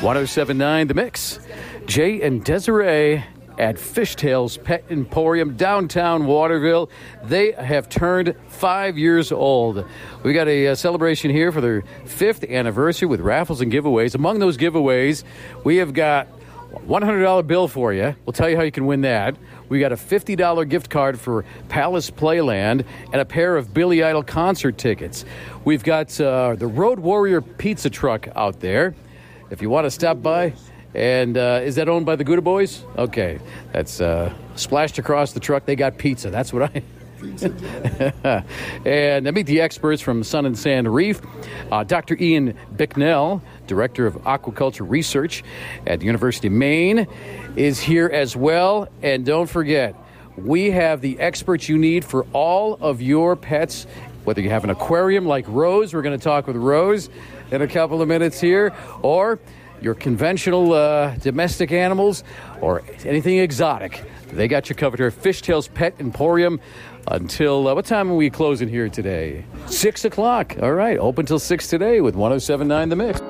1079 The Mix. Jay and Desiree at Fishtails Pet Emporium, downtown Waterville. They have turned 5 years old. We got a celebration here for their 5th anniversary with raffles and giveaways. Among those giveaways, we have got a $100 bill for you. We'll tell you how you can win that. We got a $50 gift card for Palace Playland and a pair of Billy Idol concert tickets. We've got the Road Warrior pizza truck out there. If you want to stop by, and is that owned by the Gouda Boys? Okay, that's splashed across the truck. They got pizza. That's what I... And I meet the experts from Sun and Sand Reef. Dr. Ian Bicknell, Director of Aquaculture Research at the University of Maine, is here as well. And don't forget, we have the experts you need for all of your pets. Whether you have an aquarium like Rose, we're going to talk with Rose in a couple of minutes here, or your conventional domestic animals, or anything exotic. They got you covered here. Fishtails Pet Emporium until, what time are we closing here today? 6 o'clock. All right, open till 6 today with 1079 The Mix.